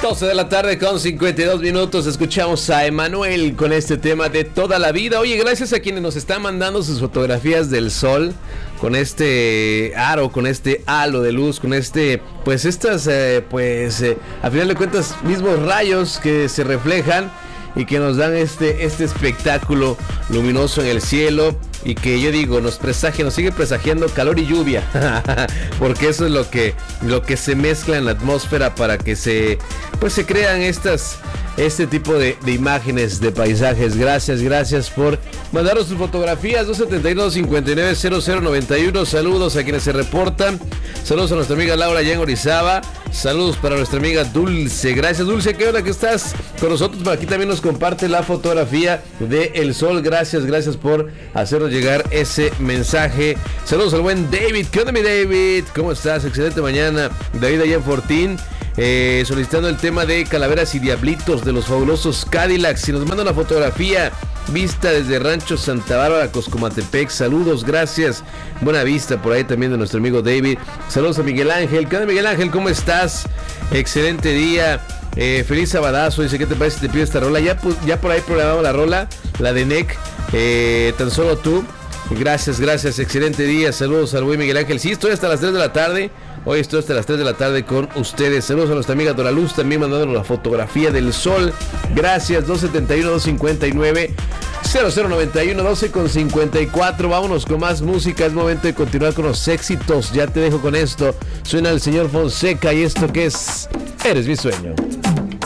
12 de la tarde con 52 minutos. Escuchamos a Emanuel con este tema de toda la vida. Oye, gracias a quienes nos están mandando sus fotografías del sol, con este aro, con este halo de luz, con pues estas, a final de cuentas, mismos rayos que se reflejan y que nos dan este espectáculo luminoso en el cielo, y que yo digo, nos sigue presagiando calor y lluvia, porque eso es lo que se mezcla en la atmósfera para que se crean este tipo de imágenes, de paisajes. Gracias por mandarnos sus fotografías. 271-590091. Saludos a quienes se reportan. Saludos a nuestra amiga Laura allá en Orizaba. Saludos para nuestra amiga Dulce. Gracias, Dulce, qué hora que estás con nosotros. Por aquí también nos comparte la fotografía de el sol. Gracias por hacernos llegar ese mensaje. Saludos al buen David. ¿Qué onda, mi David? ¿Cómo estás? Excelente mañana. David allá en Fortín, solicitando el tema de Calaveras y Diablitos de los fabulosos Cadillacs. Y nos manda una fotografía vista desde Rancho Santa Bárbara, Coscomatepec. Saludos, gracias. Buena vista por ahí también de nuestro amigo David. Saludos a Miguel Ángel. ¿Qué onda, Miguel Ángel? ¿Cómo estás? Excelente día. Feliz sabadazo. Dice, ¿qué te parece si te pido esta rola? Ya por ahí programamos la rola, la de NEC. Tan solo tú. Gracias. Excelente día. Saludos al buen Miguel Ángel. Sí, estoy hasta las 3 de la tarde. Hoy estoy hasta las 3 de la tarde con ustedes. Saludos a nuestra amiga Dora Luz, también mandándonos la fotografía del sol. Gracias. 271-259-0091, 12 con 54. Vámonos con más música. Es momento de continuar con los éxitos. Ya te dejo con esto. Suena el señor Fonseca y esto que es Eres mi sueño.